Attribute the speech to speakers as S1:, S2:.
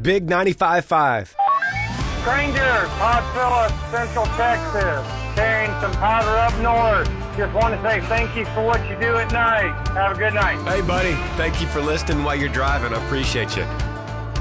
S1: Big 95.5.
S2: Stranger, Todd Phillips, Central Texas, carrying some powder up north. Just want to say thank you for what you do at night. Have a good night.
S1: Hey, buddy. Thank you for listening while you're driving. I appreciate you.